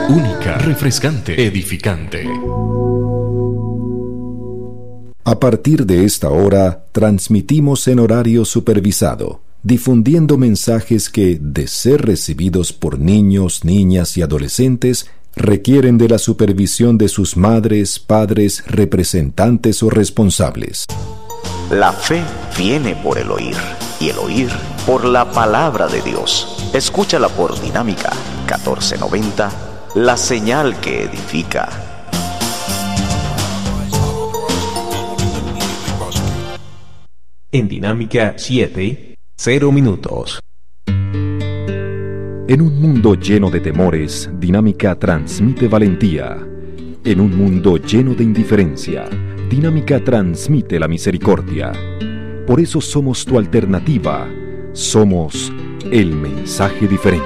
única, refrescante, edificante. A partir de esta hora, transmitimos en horario supervisado, difundiendo mensajes que, de ser recibidos por niños, niñas y adolescentes, requieren de la supervisión de sus madres, padres, representantes o responsables. La fe viene por el oír, y el oír por la palabra de Dios. Escúchala por Dinámica 1490, la señal que edifica. En Dinámica 7, 0 minutos. En un mundo lleno de temores, Dinámica transmite valentía. En un mundo lleno de indiferencia, Dinámica transmite la misericordia. Por eso somos tu alternativa. Somos el mensaje diferente.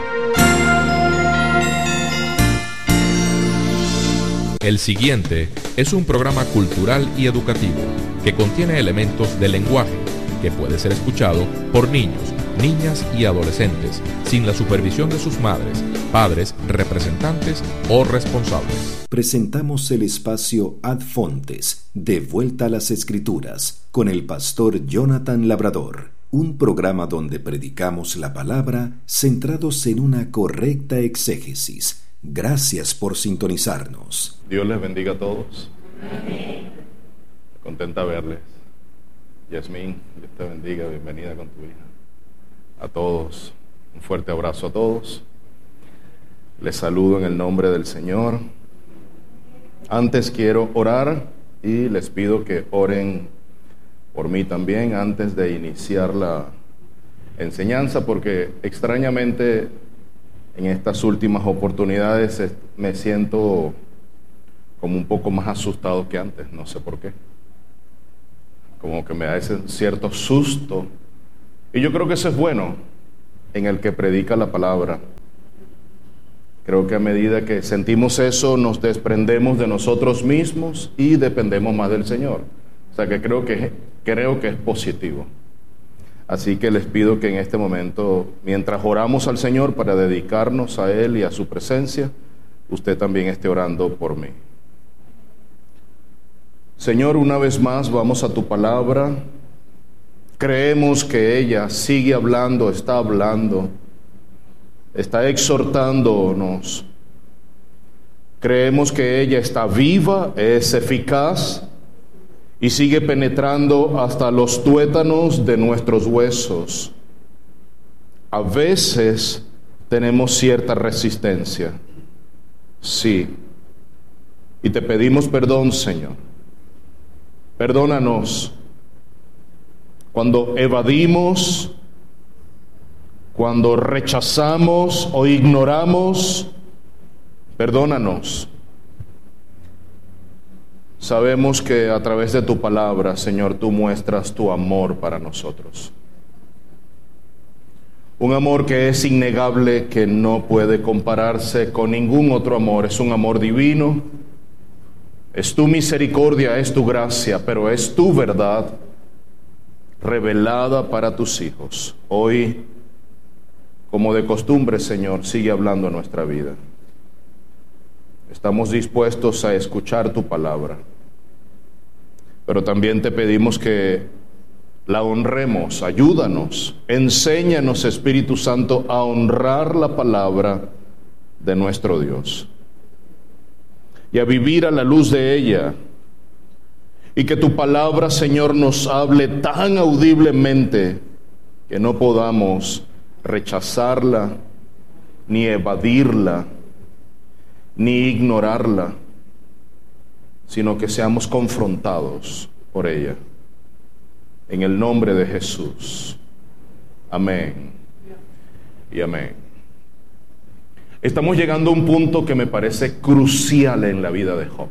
El siguiente es un programa cultural y educativo que contiene elementos del lenguaje que puede ser escuchado por niños, niñas y adolescentes sin la supervisión de sus madres, padres, representantes o responsables. Presentamos el espacio Ad Fontes, de Vuelta a las Escrituras, con el pastor Jonathan Labrador, un programa donde predicamos la palabra centrados en una correcta exégesis. Gracias por sintonizarnos. Dios les bendiga a todos. Amén. Contenta verles. Yasmín, Dios te bendiga, bienvenida con tu hija. A todos, un fuerte abrazo a todos. Les saludo en el nombre del Señor. Antes quiero orar y les pido que oren por mí también antes de iniciar la enseñanza, porque extrañamente en estas últimas oportunidades me siento como un poco más asustado que antes, no sé por qué. Como que me da ese cierto susto. Y yo creo que eso es bueno en el que predica la palabra. Creo que a medida que sentimos eso, nos desprendemos de nosotros mismos y dependemos más del Señor. O sea que creo que es positivo. Así que les pido que en este momento, mientras oramos al Señor para dedicarnos a Él y a su presencia, usted también esté orando por mí. Señor, una vez más vamos a tu palabra. Creemos que ella sigue hablando, está exhortándonos. Creemos que ella está viva, es eficaz y sigue penetrando hasta los tuétanos de nuestros huesos. A veces tenemos cierta resistencia, sí, y te pedimos perdón, Señor. Perdónanos cuando evadimos, cuando rechazamos o ignoramos. Perdónanos. Sabemos que a través de tu palabra, Señor, tú muestras tu amor para nosotros. Un amor que es innegable, que no puede compararse con ningún otro amor. Es un amor divino. Es tu misericordia, es tu gracia, pero es tu verdad revelada para tus hijos. Hoy, como de costumbre, Señor, sigue hablando a nuestra vida. Estamos dispuestos a escuchar tu palabra, pero también te pedimos que la honremos. Ayúdanos, enséñanos, Espíritu Santo, a honrar la palabra de nuestro Dios y a vivir a la luz de ella, y que tu palabra, Señor, nos hable tan audiblemente que no podamos rechazarla, ni evadirla, ni ignorarla, sino que seamos confrontados por ella. En el nombre de Jesús. Amén y amén. Estamos llegando a un punto que me parece crucial en la vida de Job.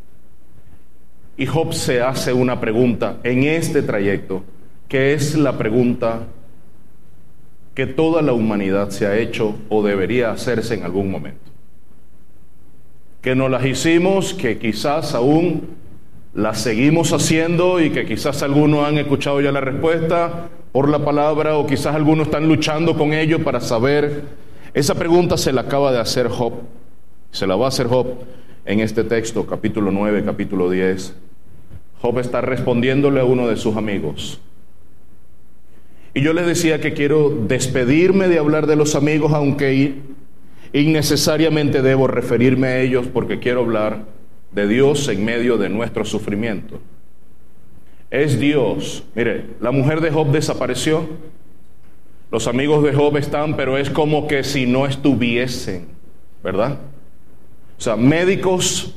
Y Job se hace una pregunta en este trayecto, que es la pregunta que toda la humanidad se ha hecho o debería hacerse en algún momento. Que no las hicimos, que quizás aún las seguimos haciendo y que quizás algunos han escuchado ya la respuesta por la palabra, o quizás algunos están luchando con ello para saber. Esa pregunta se la acaba de hacer Job. Se la va a hacer Job en este texto, capítulo 9, capítulo 10. Job está respondiéndole a uno de sus amigos. Y yo les decía que quiero despedirme de hablar de los amigos, aunque innecesariamente debo referirme a ellos, porque quiero hablar de Dios en medio de nuestro sufrimiento. Es Dios. Mire, la mujer de Job desapareció. Los amigos de Job están, pero es como que si no estuviesen, ¿verdad? O sea, médicos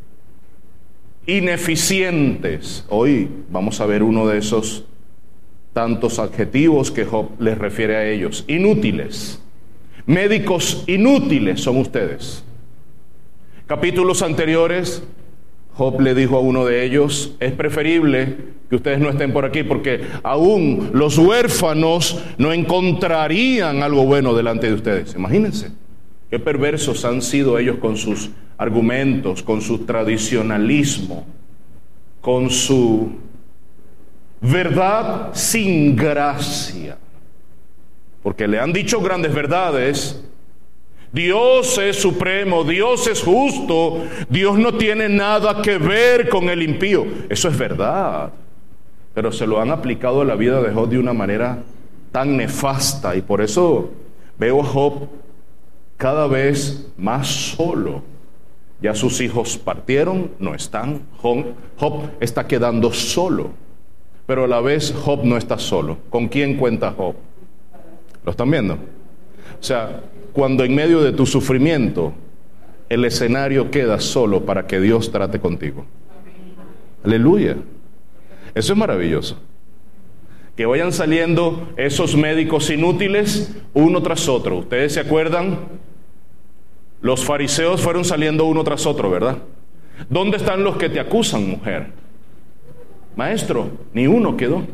ineficientes. Hoy vamos a ver uno de esos tantos adjetivos que Job les refiere a ellos. Inútiles. Médicos inútiles son ustedes. Capítulos anteriores, Job le dijo a uno de ellos: es preferible que ustedes no estén por aquí, porque aún los huérfanos no encontrarían algo bueno delante de ustedes. Imagínense qué perversos han sido ellos con sus argumentos, con su tradicionalismo, con su verdad sin gracia, porque le han dicho grandes verdades. Dios es supremo, Dios es justo, Dios no tiene nada que ver con el impío. Eso es verdad, pero se lo han aplicado a la vida de Job de una manera tan nefasta, y por eso veo a Job cada vez más solo. Ya sus hijos partieron, no están. Job está quedando solo, pero a la vez Job no está solo. ¿Con quién cuenta Job? ¿Lo están viendo? O sea, cuando en medio de tu sufrimiento el escenario queda solo para que Dios trate contigo. Aleluya. Eso es maravilloso. Que vayan saliendo esos médicos inútiles uno tras otro. ¿Ustedes se acuerdan? Los fariseos fueron saliendo uno tras otro, ¿verdad? ¿Dónde están los que te acusan, mujer? Maestro, ni uno quedó.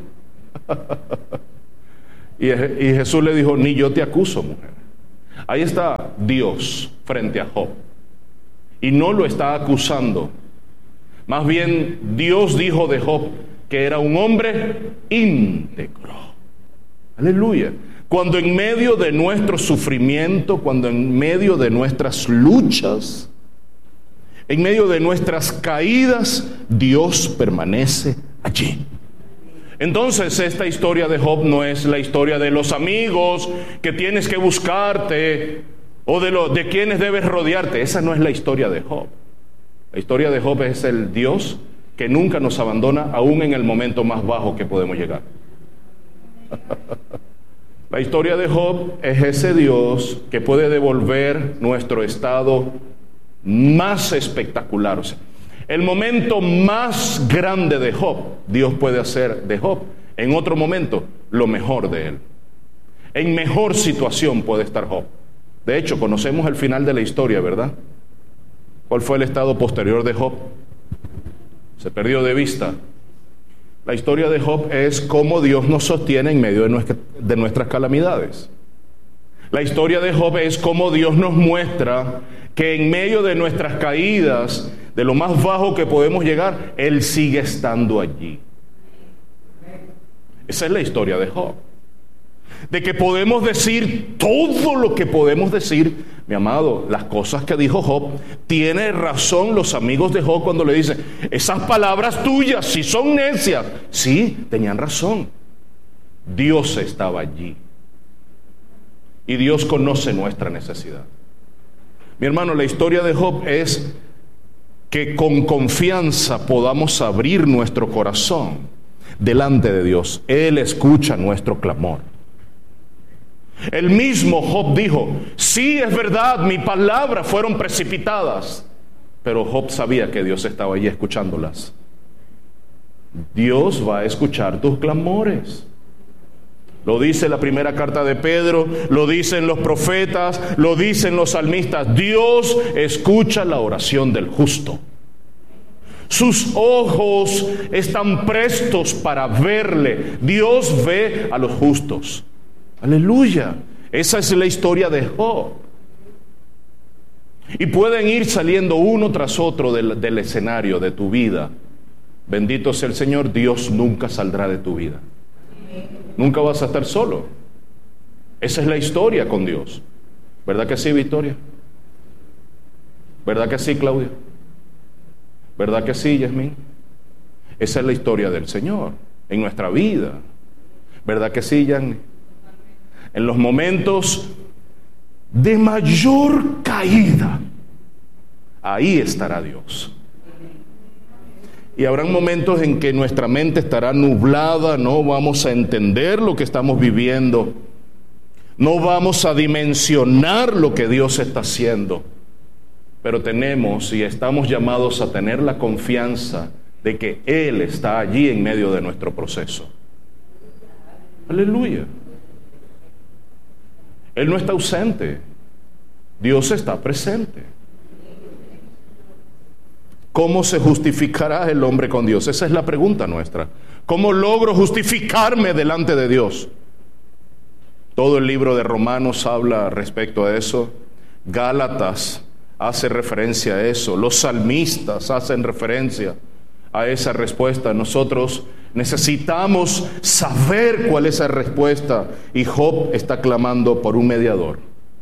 Y Jesús le dijo: ni yo te acuso, mujer. Ahí está Dios frente a Job, y no lo está acusando. Más bien, Dios dijo de Job que era un hombre íntegro. Aleluya. Cuando en medio de nuestro sufrimiento, cuando en medio de nuestras luchas, en medio de nuestras caídas, Dios permanece allí. Entonces, esta historia de Job no es la historia de los amigos que tienes que buscarte, o de quienes debes rodearte. Esa no es la historia de Job. La historia de Job es el Dios que nunca nos abandona, aún en el momento más bajo que podemos llegar. La historia de Job es ese Dios que puede devolver nuestro estado más espectacular. O sea, el momento más grande de Job, Dios puede hacer de Job en otro momento lo mejor de él. En mejor situación puede estar Job. De hecho, conocemos el final de la historia, ¿verdad? ¿Cuál fue el estado posterior de Job? Se perdió de vista. La historia de Job es cómo Dios nos sostiene en medio de nuestras calamidades. La historia de Job es cómo Dios nos muestra que en medio de nuestras caídas, de lo más bajo que podemos llegar, Él sigue estando allí. Esa es la historia de Job. De que podemos decir todo lo que podemos decir. Mi amado, las cosas que dijo Job, tiene razón los amigos de Job cuando le dicen: esas palabras tuyas si son necias. Sí, tenían razón. Dios estaba allí. Y Dios conoce nuestra necesidad. Mi hermano, la historia de Job es que con confianza podamos abrir nuestro corazón delante de Dios. Él escucha nuestro clamor. El mismo Job dijo: sí, es verdad, mis palabras fueron precipitadas, pero Job sabía que Dios estaba allí escuchándolas. Dios va a escuchar tus clamores. Lo dice la primera carta de Pedro, lo dicen los profetas, lo dicen los salmistas. Dios escucha la oración del justo. Sus ojos están prestos para verle. Dios ve a los justos. Aleluya. Esa es la historia de Job. Y pueden ir saliendo uno tras otro del escenario de tu vida. Bendito sea el Señor. Dios nunca saldrá de tu vida. Nunca vas a estar solo. Esa es la historia con Dios. ¿Verdad que sí, Victoria? ¿Verdad que sí, Claudia? ¿Verdad que sí, Yasmín? Esa es la historia del Señor en nuestra vida. ¿Verdad que sí, Yanni? En los momentos de mayor caída, ahí estará Dios. Y habrán momentos en que nuestra mente estará nublada, no vamos a entender lo que estamos viviendo, no vamos a dimensionar lo que Dios está haciendo, pero tenemos y estamos llamados a tener la confianza de que Él está allí en medio de nuestro proceso. Aleluya. Él no está ausente, Dios está presente. ¿Cómo se justificará el hombre con Dios? Esa es la pregunta nuestra. ¿Cómo logro justificarme delante de Dios? Todo el libro de Romanos habla respecto a eso. Gálatas hace referencia a eso. Los salmistas hacen referencia a esa respuesta. Nosotros necesitamos saber cuál es esa respuesta. Y Job está clamando por un mediador.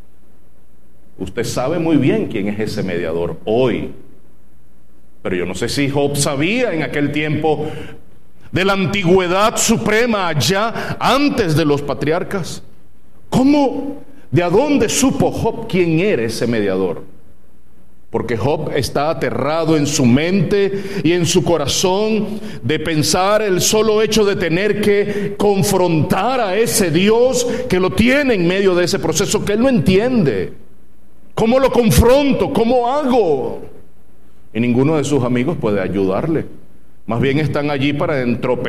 Usted sabe muy bien quién es ese mediador hoy. Pero yo no sé si Job sabía en aquel tiempo de la antigüedad suprema allá antes de los patriarcas. ¿Cómo? ¿De dónde supo Job quién era ese mediador? Porque Job está aterrado en su mente y en su corazón de pensar el solo hecho de tener que confrontar a ese Dios que lo tiene en medio de ese proceso que él no entiende. ¿Cómo lo confronto? ¿Cómo hago? Y ninguno de sus amigos puede ayudarle. Más bien están allí para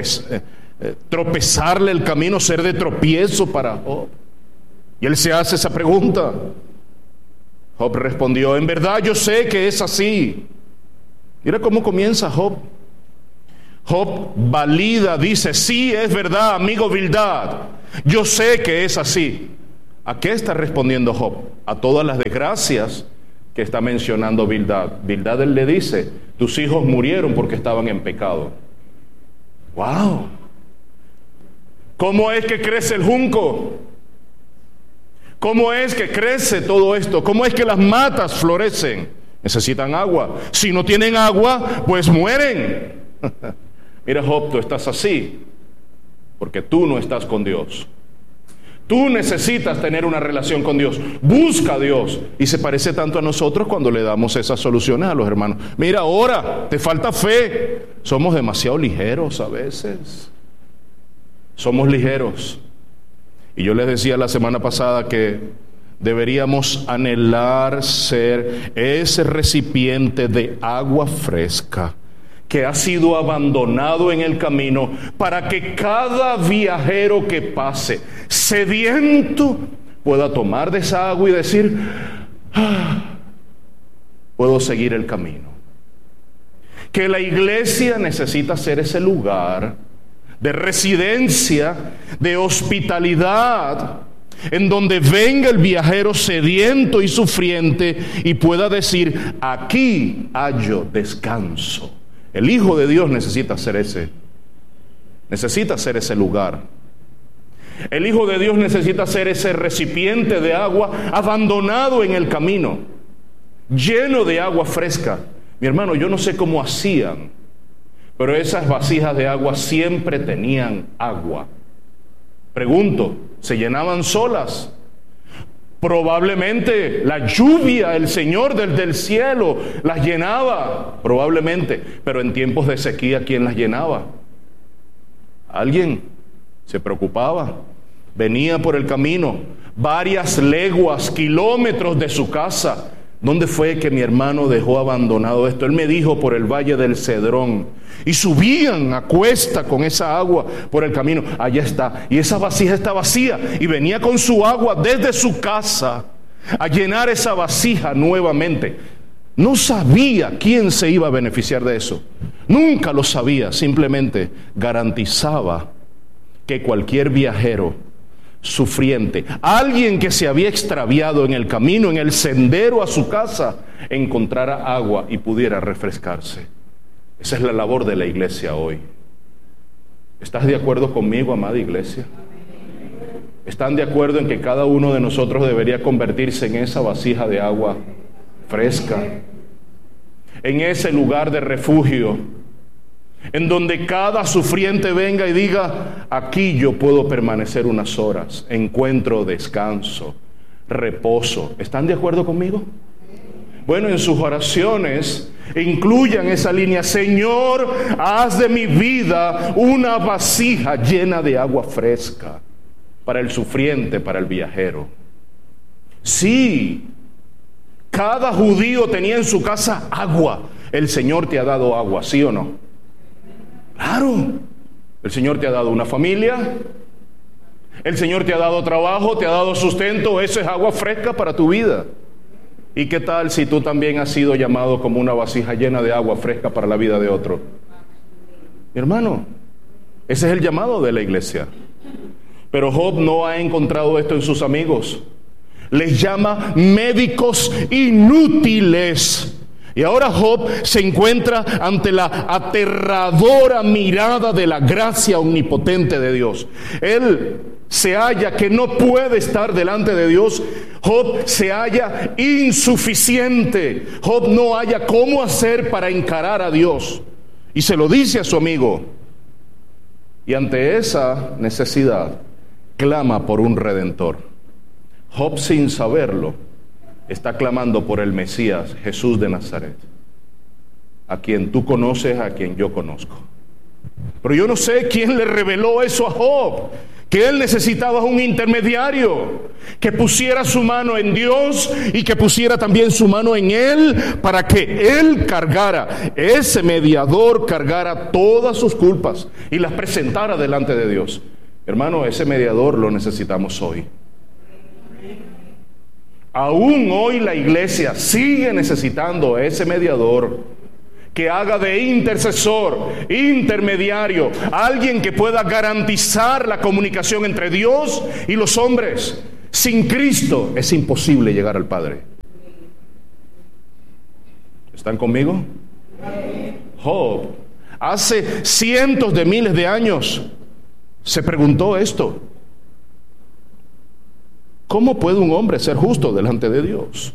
tropezarle el camino, ser de tropiezo para Job. Y él se hace esa pregunta. Job respondió: en verdad yo sé que es así. Mira cómo comienza Job. Job valida, dice: sí, es verdad, amigo Bildad, yo sé que es así. ¿A qué está respondiendo Job? A todas las desgracias que está mencionando Bildad. Bildad él le dice: tus hijos murieron porque estaban en pecado. ¡Wow! ¿Cómo es que crece el junco? ¿Cómo es que crece todo esto? ¿Cómo es que las matas florecen? Necesitan agua. Si no tienen agua, pues mueren. Mira, Job, tú estás así porque tú no estás con Dios. Tú necesitas tener una relación con Dios. Busca a Dios. Y se parece tanto a nosotros cuando le damos esas soluciones a los hermanos. Mira, ahora te falta fe. Somos demasiado ligeros a veces. Somos ligeros. Y yo les decía la semana pasada que deberíamos anhelar ser ese recipiente de agua fresca que ha sido abandonado en el camino para que cada viajero que pase sediento pueda tomar de esa agua y decir: puedo seguir el camino. Que la iglesia necesita ser ese lugar de residencia, de hospitalidad, en donde venga el viajero sediento y sufriente y pueda decir: aquí hallo descanso. El Hijo de Dios necesita ser ese lugar. El Hijo de Dios necesita ser ese recipiente de agua abandonado en el camino, lleno de agua fresca. Mi hermano, yo no sé cómo hacían, pero esas vasijas de agua siempre tenían agua. Pregunto, ¿se llenaban solas? Probablemente la lluvia, el Señor desde el cielo las llenaba, probablemente, pero en tiempos de sequía, ¿quién las llenaba? Alguien se preocupaba, venía por el camino, varias leguas, kilómetros de su casa. ¿Dónde fue que mi hermano dejó abandonado esto? Él me dijo: por el valle del Cedrón. Y subían a cuesta con esa agua por el camino. Allá está. Y esa vasija está vacía. Y venía con su agua desde su casa a llenar esa vasija nuevamente. No sabía quién se iba a beneficiar de eso. Nunca lo sabía. Simplemente garantizaba que cualquier viajero sufriente, alguien que se había extraviado en el camino, en el sendero a su casa, encontrara agua y pudiera refrescarse. Esa es la labor de la iglesia hoy. ¿Estás de acuerdo conmigo, amada iglesia? ¿Están de acuerdo en que cada uno de nosotros debería convertirse en esa vasija de agua fresca, en ese lugar de refugio, en donde cada sufriente venga y diga: aquí yo puedo permanecer unas horas, encuentro descanso, reposo. ¿Están de acuerdo conmigo? Bueno, en sus oraciones incluyan esa línea: Señor, haz de mi vida una vasija llena de agua fresca para el sufriente, para el viajero. Sí, cada judío tenía en su casa agua. El Señor te ha dado agua, ¿sí o no? Claro. El Señor te ha dado una familia, el Señor te ha dado trabajo, te ha dado sustento. Eso es agua fresca para tu vida. ¿Y qué tal si tú también has sido llamado como una vasija llena de agua fresca para la vida de otro? Mi hermano, ese es el llamado de la iglesia. Pero Job no ha encontrado esto en sus amigos. Les llama médicos inútiles. Y ahora Job se encuentra ante la aterradora mirada de la gracia omnipotente de Dios. Él se halla que no puede estar delante de Dios. Job se halla insuficiente. Job no halla cómo hacer para encarar a Dios. Y se lo dice a su amigo. Y ante esa necesidad, clama por un redentor. Job, sin saberlo, está clamando por el Mesías, Jesús de Nazaret, a quien tú conoces, a quien yo conozco. Pero yo no sé quién le reveló eso a Job, que él necesitaba un intermediario que pusiera su mano en Dios y que pusiera también su mano en él, para que él cargara, ese mediador cargara todas sus culpas y las presentara delante de Dios. Hermano, ese mediador lo necesitamos hoy. Aún hoy la iglesia sigue necesitando a ese mediador que haga de intercesor, intermediario, alguien que pueda garantizar la comunicación entre Dios y los hombres. Sin Cristo es imposible llegar al Padre. ¿Están conmigo? Job, hace cientos de miles de años, se preguntó esto: ¿cómo puede un hombre ser justo delante de Dios?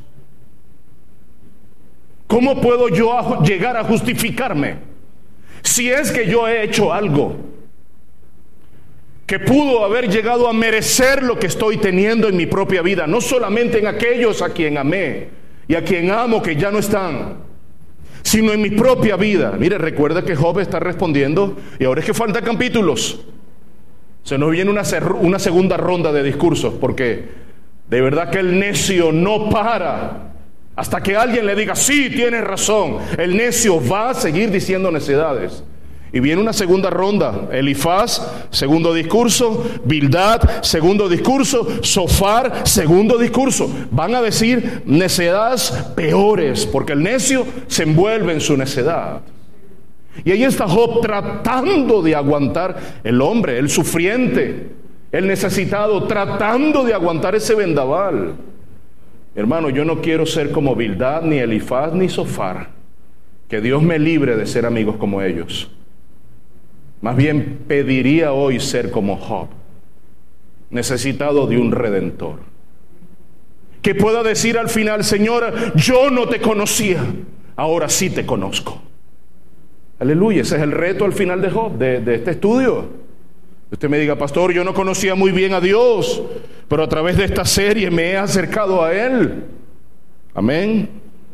¿Cómo puedo yo llegar a justificarme si es que yo he hecho algo que pudo haber llegado a merecer lo que estoy teniendo en mi propia vida? No solamente en aquellos a quien amé y a quien amo que ya no están, sino en mi propia vida. Mire, recuerda que Job está respondiendo, y ahora es que faltan capítulos. Se nos viene una segunda ronda de discursos, porque de verdad que el necio no para hasta que alguien le diga: sí, tienes razón. El necio va a seguir diciendo necedades. Y viene una segunda ronda: Elifaz, segundo discurso; Bildad, segundo discurso; Zofar, segundo discurso. Van a decir necedades peores, porque el necio se envuelve en su necedad. Y ahí está Job tratando de aguantar, el hombre, el sufriente, el necesitado, tratando de aguantar ese vendaval. Hermano, yo no quiero ser como Bildad, ni Elifaz, ni Zofar. Que Dios me libre de ser amigos como ellos. Más bien pediría hoy ser como Job, necesitado de un redentor, que pueda decir al final: Señor, yo no te conocía, ahora sí te conozco. Aleluya. Ese es el reto al final de Job, de este estudio. Usted me diga: pastor, yo no conocía muy bien a Dios, pero a través de esta serie me he acercado a Él. Amén.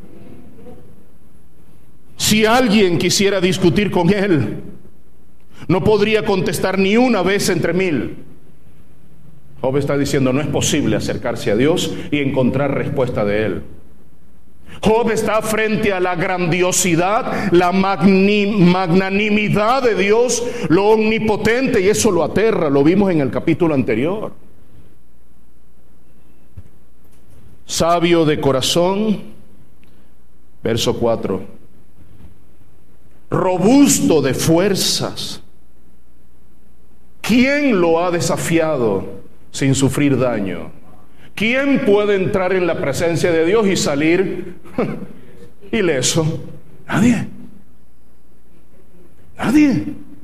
Si alguien quisiera discutir con Él, no podría contestar ni una vez entre mil. Job está diciendo: no es posible acercarse a Dios y encontrar respuesta de Él. Job está frente a la grandiosidad, la magnanimidad de Dios, lo omnipotente, y eso lo aterra. Lo vimos en el capítulo anterior. Sabio de corazón, verso 4. Robusto de fuerzas. ¿Quién lo ha desafiado sin sufrir daño? ¿Quién puede entrar en la presencia de Dios y salir ileso? Nadie. Nadie.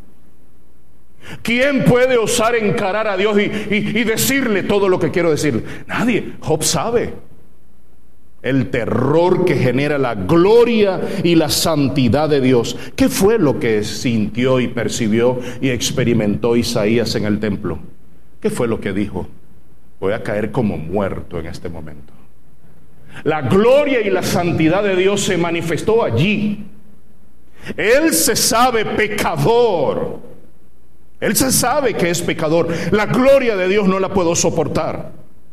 ¿Quién puede osar encarar a Dios y decirle todo lo que quiero decirle? Nadie. Job sabe. el terror que genera la gloria y la santidad de Dios. ¿Qué fue lo que sintió y percibió y experimentó Isaías en el templo? ¿Qué fue lo que dijo? Voy a caer como muerto en este momento. La gloria y la santidad de Dios se manifestó allí. Él se sabe pecador. Él se sabe que es pecador. La gloria de Dios no la puedo soportar.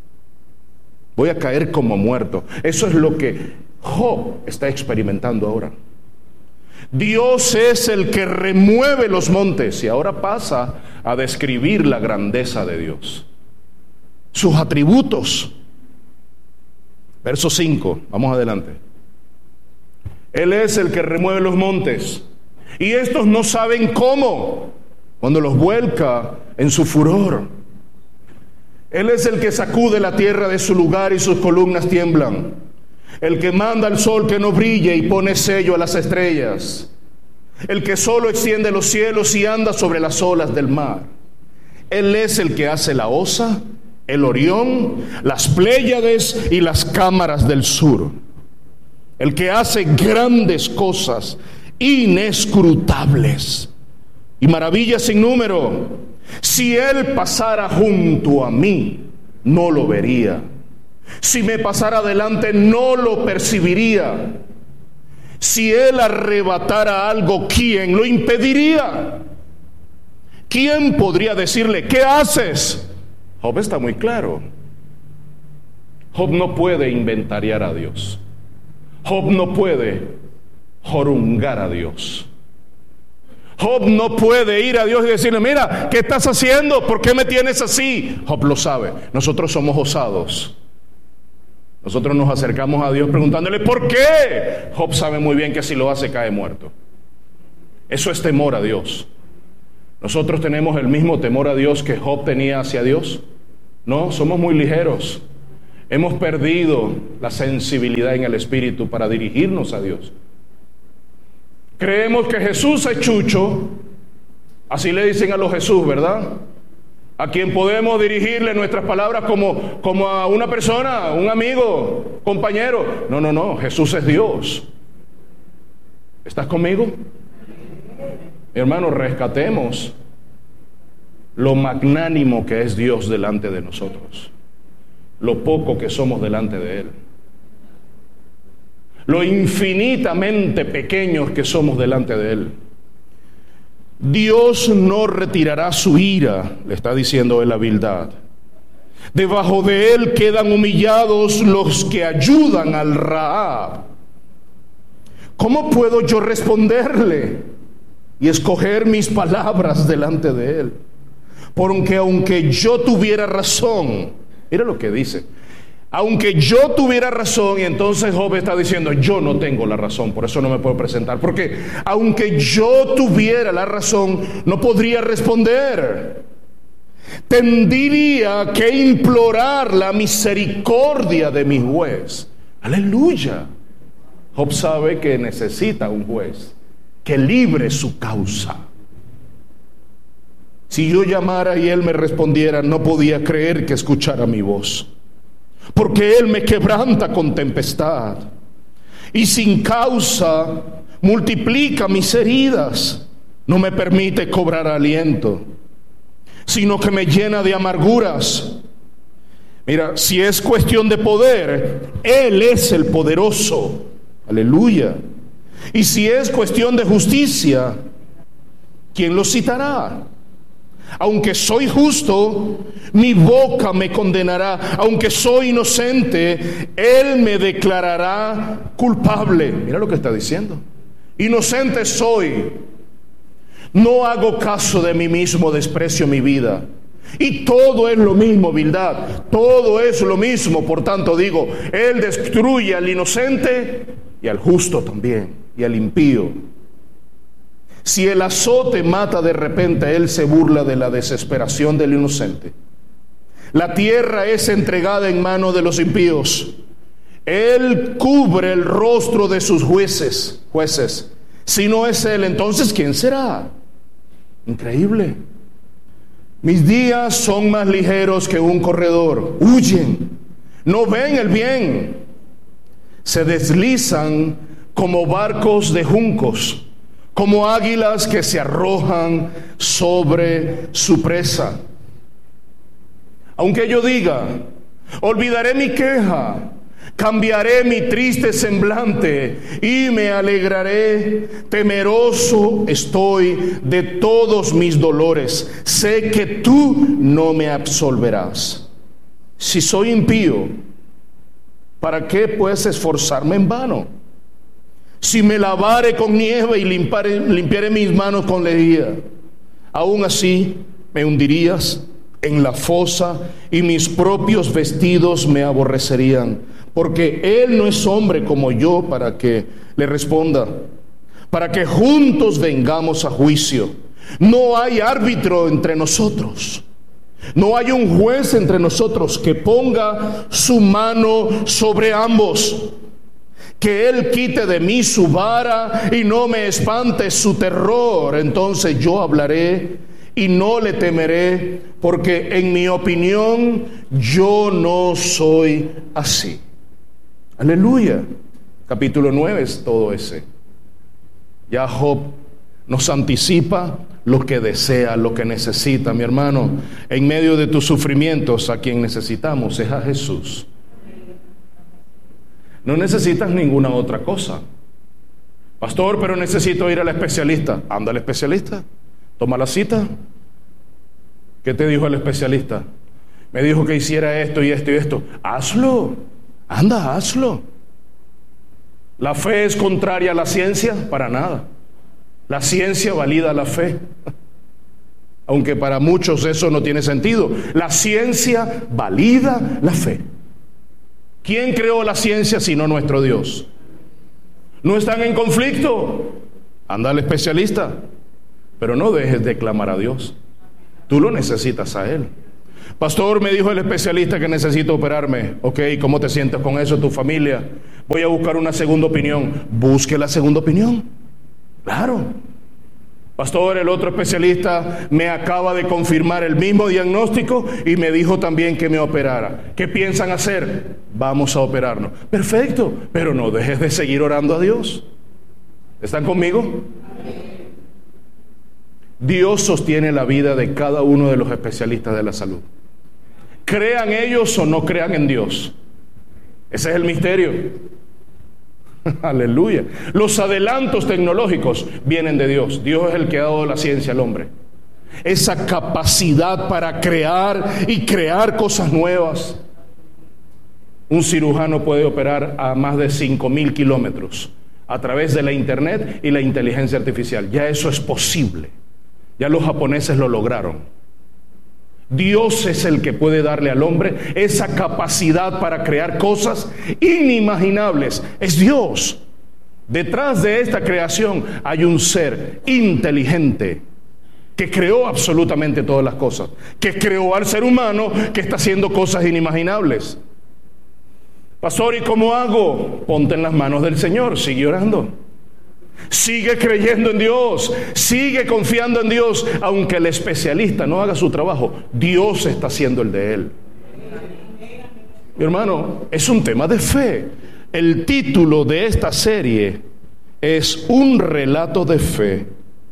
Voy a caer como muerto. Eso es lo que Job está experimentando ahora. Dios es el que remueve los montes, y ahora pasa a describir la grandeza de Dios, sus atributos. Verso 5, vamos adelante. Él es el que remueve los montes, y estos no saben cómo, cuando los vuelca en su furor. Él es el que sacude la tierra de su lugar y sus columnas tiemblan. El que manda al sol que no brille y pone sello a las estrellas. El que solo extiende los cielos y anda sobre las olas del mar. Él es el que hace la Osa, el Orión, las Pléyades y las cámaras del sur. El que hace grandes cosas inescrutables y maravillas sin número. Si Él pasara junto a mí, no lo vería. Si me pasara adelante, no lo percibiría. Si Él arrebatara algo, ¿quién lo impediría? ¿Quién podría decirle, ¿qué haces? Job está muy claro. Job no puede inventariar a Dios. Job no puede jorungar a Dios. Job no puede ir a Dios y decirle, mira, ¿qué estás haciendo? ¿Por qué me tienes así? Job lo sabe. Nosotros somos osados. Nosotros nos acercamos a Dios preguntándole, ¿por qué? Job sabe muy bien que si lo hace cae muerto. Eso es temor a Dios. ¿Nosotros tenemos el mismo temor a Dios que Job tenía hacia Dios? No, somos muy ligeros. Hemos perdido la sensibilidad en el espíritu para dirigirnos a Dios. Creemos que Jesús es Chucho, así le dicen a los Jesús, ¿verdad? A quien podemos dirigirle nuestras palabras como a una persona, un amigo, compañero. No, Jesús es Dios. ¿Estás conmigo? Mi hermano, rescatemos lo magnánimo que es Dios delante de nosotros, lo poco que somos delante de Él, lo infinitamente pequeños que somos delante de Él. Dios no retirará su ira, le está diciendo él a Bildad. Debajo de Él quedan humillados los que ayudan al Rahab. ¿Cómo puedo yo responderle y escoger mis palabras delante de Él? Porque aunque yo tuviera razón, mira lo que dice, aunque yo tuviera razón, y entonces Job está diciendo, yo no tengo la razón, por eso no me puedo presentar, porque aunque yo tuviera la razón, no podría responder. Tendría que implorar la misericordia de mi juez. Aleluya. Job sabe que necesita un juez que libre su causa. Si yo llamara y Él me respondiera, no podía creer que escuchara mi voz. Porque Él me quebranta con tempestad y sin causa multiplica mis heridas. No me permite cobrar aliento, sino que me llena de amarguras. Mira, si es cuestión de poder, Él es el poderoso. Aleluya. Y si es cuestión de justicia, ¿quién lo citará? Aunque soy justo, mi boca me condenará. Aunque soy inocente, Él me declarará culpable. Mira lo que está diciendo. Inocente soy. No hago caso de mí mismo, desprecio mi vida. Y todo es lo mismo, Bildad. Todo es lo mismo. Por tanto digo, Él destruye al inocente y al justo también, y al impío. Si el azote mata de repente, Él se burla de la desesperación del inocente. La tierra es entregada en manos de los impíos. Él cubre el rostro de sus jueces. Si no es Él, entonces ¿quién será? Increíble. Mis días son más ligeros que un corredor. Huyen, no ven el bien. se deslizan como barcos de juncos, como águilas que se arrojan sobre su presa. Aunque yo diga, olvidaré mi queja, cambiaré mi triste semblante y me alegraré, temeroso estoy de todos mis dolores. Sé que tú no me absolverás. Si soy impío, ¿para qué pues esforzarme en vano? Si me lavare con nieve y limpiaré mis manos con lejía, aún así me hundirías en la fosa y mis propios vestidos me aborrecerían, porque él no es hombre como yo para que le responda, para que juntos vengamos a juicio. No hay árbitro entre nosotros, no hay un juez entre nosotros que ponga su mano sobre ambos. Que él quite de mí su vara y no me espante su terror. Entonces yo hablaré y no le temeré, porque en mi opinión yo no soy así. Aleluya. Capítulo 9 es todo ese. Ya Job nos anticipa lo que desea, lo que necesita, mi hermano. En medio de tus sufrimientos, a quien necesitamos es a Jesús. No necesitas ninguna otra cosa. Pastor, pero necesito ir al especialista. Anda al especialista. Toma la cita. ¿Qué te dijo el especialista? Me dijo que hiciera esto y esto y esto. Hazlo. Anda, hazlo. ¿La fe es contraria a la ciencia? Para nada. La ciencia valida la fe. Aunque para muchos eso no tiene sentido. La ciencia valida la fe. ¿Quién creó la ciencia sino nuestro Dios? ¿No están en conflicto? Anda al especialista. Pero no dejes de clamar a Dios. Tú lo necesitas a Él. Pastor, me dijo el especialista que necesito operarme. Ok, ¿cómo te sientes con eso, tu familia? Voy a buscar una segunda opinión. Busque la segunda opinión. Claro. Pastor, el otro especialista me acaba de confirmar el mismo diagnóstico y me dijo también que me operara. ¿Qué piensan hacer? Vamos a operarnos. Perfecto, pero no dejes de seguir orando a Dios. ¿Están conmigo? Dios sostiene la vida de cada uno de los especialistas de la salud. Crean ellos o no crean en Dios. Ese es el misterio. Aleluya. Los adelantos tecnológicos vienen de Dios. Dios es el que ha dado la ciencia al hombre. Esa capacidad para crear y crear cosas nuevas. Un cirujano puede operar a más de 5,000 kilómetros a través de la internet y la inteligencia artificial. Ya eso es posible. Ya los japoneses lo lograron. Dios es el que puede darle al hombre esa capacidad para crear cosas inimaginables. Es Dios. Detrás de esta creación hay un ser inteligente que creó absolutamente todas las cosas, que creó al ser humano que está haciendo cosas inimaginables. Pastor, ¿y cómo hago? Ponte en las manos del Señor, sigue orando. Sigue creyendo en Dios, sigue confiando en Dios, aunque el especialista no haga su trabajo, Dios está haciendo el de él. Mi hermano, es un tema de fe. El título de esta serie es Un relato de fe,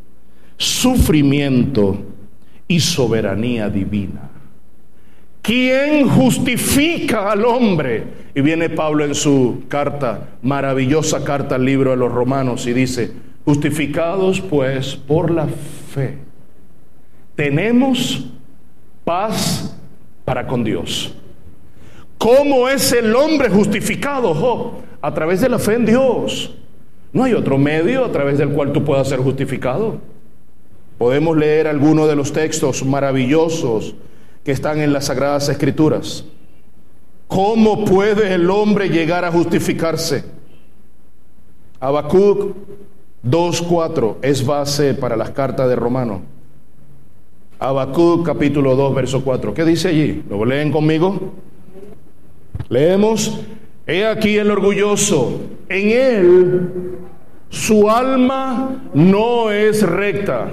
sufrimiento y soberanía divina. ¿Quién justifica al hombre? Y viene Pablo en su carta, maravillosa carta al libro de los Romanos, y dice: justificados pues por la fe, tenemos paz para con Dios. ¿Cómo es el hombre justificado, Job? A través de la fe en Dios. No hay otro medio a través del cual tú puedas ser justificado. Podemos leer algunos de los textos maravillosos que están en las Sagradas Escrituras. ¿Cómo puede el hombre llegar a justificarse? Habacuc 2:4 es base para las cartas de Romanos. Habacuc capítulo 2 verso 4. ¿Qué dice allí? ¿Lo leen conmigo? Leemos: he aquí el orgulloso, en él su alma no es recta,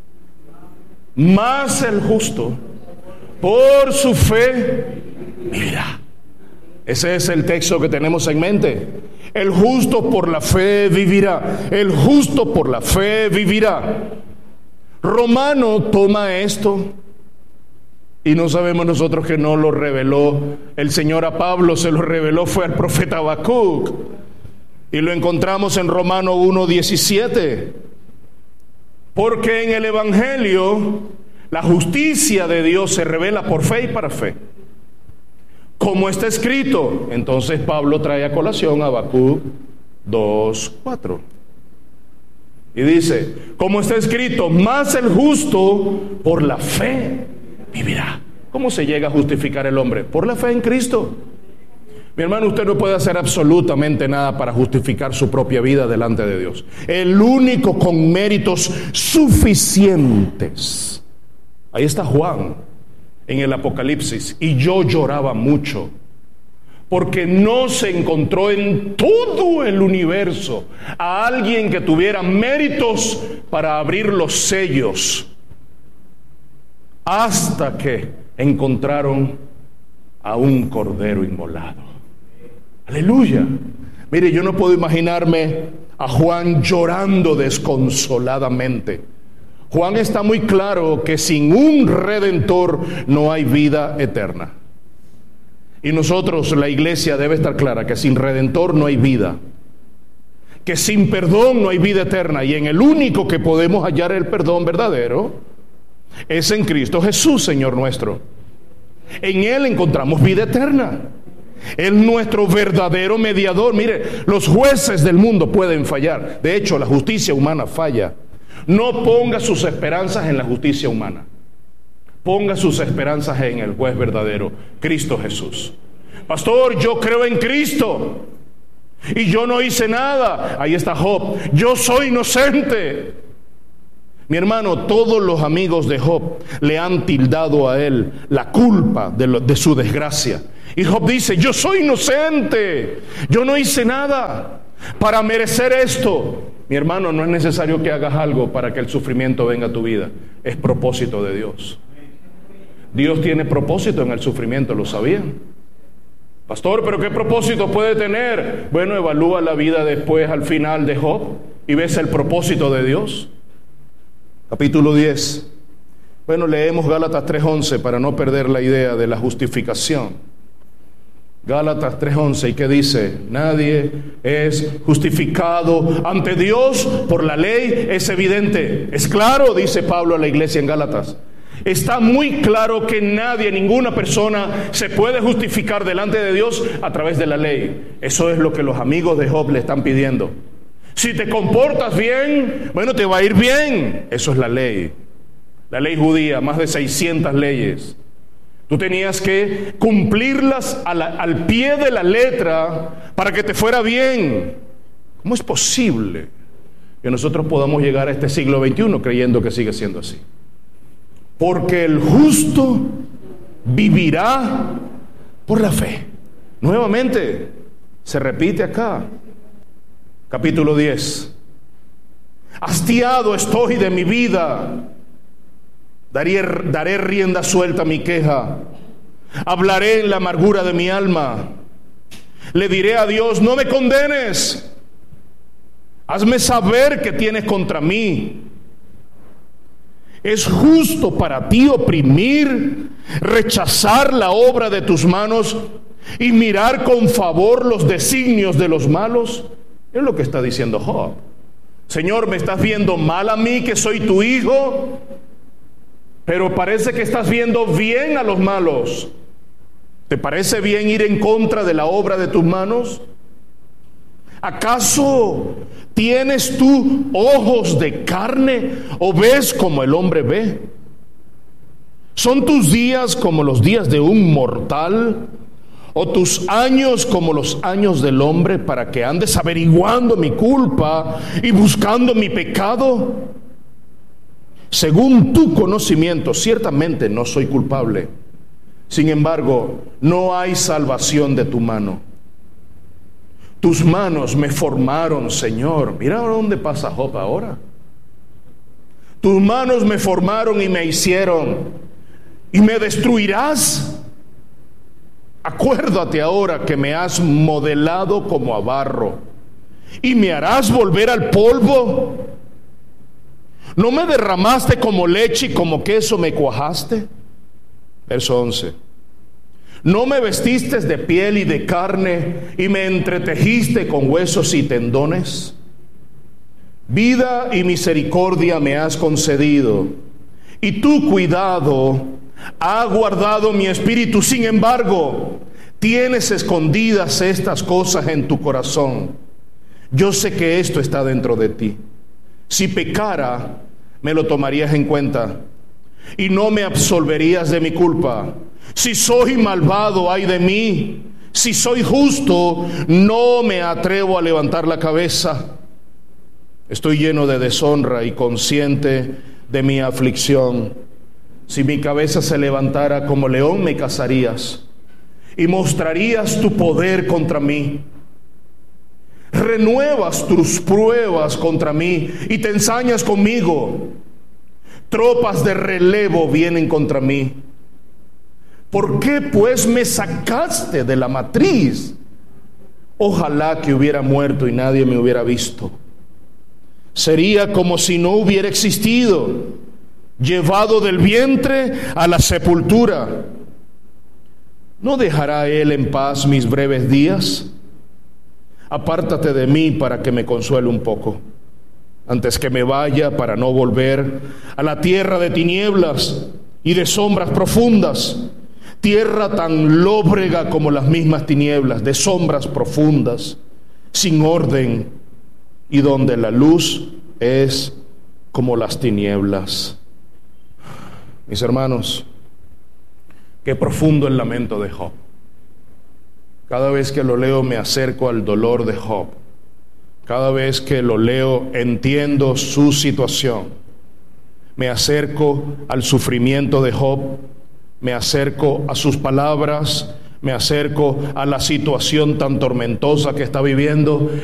mas el justo por su fe vivirá. Ese es el texto que tenemos en mente. El justo por la fe vivirá. El justo por la fe vivirá. Romano toma esto y no sabemos nosotros que no lo reveló el Señor a Pablo, se lo reveló fue al profeta Habacuc. Y lo encontramos en Romano 1:17. Porque en el Evangelio la justicia de Dios se revela por fe y para fe. Como está escrito. Entonces Pablo trae a colación a Habacuc 2:4. Y dice, como está escrito, mas el justo por la fe vivirá. ¿Cómo se llega a justificar el hombre? Por la fe en Cristo. Mi hermano, usted no puede hacer absolutamente nada para justificar su propia vida delante de Dios. El único con méritos suficientes. Ahí está Juan en el Apocalipsis. Y yo lloraba mucho, porque no se encontró en todo el universo a alguien que tuviera méritos para abrir los sellos, hasta que encontraron a un cordero inmolado. Aleluya. Mire, yo no puedo imaginarme a Juan llorando desconsoladamente. Juan está muy claro que sin un redentor no hay vida eterna. Y nosotros, la iglesia, debe estar clara que sin redentor no hay vida, que sin perdón no hay vida eterna, y en el único que podemos hallar el perdón verdadero es en Cristo Jesús, Señor nuestro. En Él encontramos vida eterna. Él es nuestro verdadero mediador. Mire, los jueces del mundo pueden fallar. De hecho, la justicia humana falla. No ponga sus esperanzas en la justicia humana. Ponga sus esperanzas en el juez verdadero, Cristo Jesús. Pastor, yo creo en Cristo y yo no hice nada. Ahí está Job. Yo soy inocente. Mi hermano, todos los amigos de Job le han tildado a él la culpa de su desgracia. Y Job dice, yo soy inocente, yo no hice nada para merecer esto. Mi hermano, no es necesario que hagas algo para que el sufrimiento venga a tu vida. Es propósito de Dios. Dios tiene propósito en el sufrimiento, ¿lo sabían? Pastor, ¿pero qué propósito puede tener? Bueno, evalúa la vida después, al final de Job, y ves el propósito de Dios. Capítulo 10. Bueno, leemos Gálatas 3:11 para no perder la idea de la justificación. Gálatas 3:11, ¿y qué dice? Nadie es justificado ante Dios por la ley, es evidente. Es claro, dice Pablo a la iglesia en Gálatas. Está muy claro que nadie, ninguna persona se puede justificar delante de Dios a través de la ley. Eso es lo que los amigos de Job le están pidiendo. Si te comportas bien, bueno, te va a ir bien. Eso es la ley. La ley judía, más de 600 leyes. Tú tenías que cumplirlas al pie de la letra para que te fuera bien. ¿Cómo es posible que nosotros podamos llegar a este siglo XXI creyendo que sigue siendo así? Porque el justo vivirá por la fe. Nuevamente, se repite acá. Capítulo 10. Hastiado estoy de mi vida. Daré rienda suelta a mi queja. Hablaré en la amargura de mi alma. Le diré a Dios, no me condenes. Hazme saber qué tienes contra mí. ¿Es justo para ti oprimir, rechazar la obra de tus manos y mirar con favor los designios de los malos? Es lo que está diciendo Job. Señor, ¿me estás viendo mal a mí que soy tu hijo? Pero parece que estás viendo bien a los malos. ¿Te parece bien ir en contra de la obra de tus manos? ¿Acaso tienes tú ojos de carne o ves como el hombre ve? ¿Son tus días como los días de un mortal? ¿O tus años como los años del hombre, para que andes averiguando mi culpa y buscando mi pecado? Según tu conocimiento, ciertamente no soy culpable. Sin embargo, no hay salvación de tu mano. Tus manos me formaron, Señor. Mira dónde pasa Job ahora. Tus manos me formaron y me hicieron, y me destruirás. Acuérdate ahora que me has modelado como a barro ¿Y me harás volver al polvo? ¿No me derramaste como leche y como queso me cuajaste? Verso 11. ¿No me vestiste de piel y de carne y me entretejiste con huesos y tendones? Vida y misericordia me has concedido, y tu cuidado ha guardado mi espíritu. Sin embargo, tienes escondidas estas cosas en tu corazón. Yo sé que esto está dentro de ti. Si pecara, me lo tomarías en cuenta y no me absolverías de mi culpa. Si soy malvado, ay de mí. Si soy justo, no me atrevo a levantar la cabeza. Estoy lleno de deshonra y consciente de mi aflicción. Si mi cabeza se levantara como león, me cazarías y mostrarías tu poder contra mí. Renuevas tus pruebas contra mí y te ensañas conmigo. Tropas de relevo vienen contra mí. ¿Por qué pues me sacaste de la matriz? Ojalá que hubiera muerto y nadie me hubiera visto. Sería como si no hubiera existido, llevado del vientre a la sepultura. ¿No dejará Él en paz mis breves días? Apártate de mí para que me consuele un poco, antes que me vaya para no volver a la tierra de tinieblas y de sombras profundas, tierra tan lóbrega como las mismas tinieblas, de sombras profundas, sin orden, y donde la luz es como las tinieblas. Mis hermanos, qué profundo el lamento de Job. Cada vez que lo leo me acerco al dolor de Job. Cada vez que lo leo entiendo su situación. Me acerco al sufrimiento de Job, me acerco a sus palabras, me acerco a la situación tan tormentosa que está viviendo